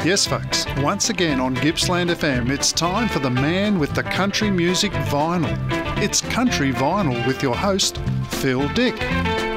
Yes, folks, once again on Gippsland FM, it's time for the man with the country music vinyl. It's Country Vinyl with your host, Phil Dick.